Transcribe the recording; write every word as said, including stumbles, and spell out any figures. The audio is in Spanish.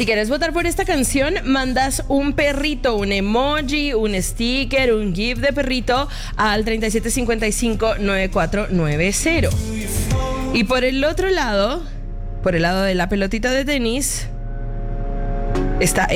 Si quieres votar por esta canción, mandas un perrito, un emoji, un sticker, un GIF de perrito al treinta y siete cincuenta y cinco noventa y cuatro noventa. Y por el otro lado, por el lado de la pelotita de tenis, está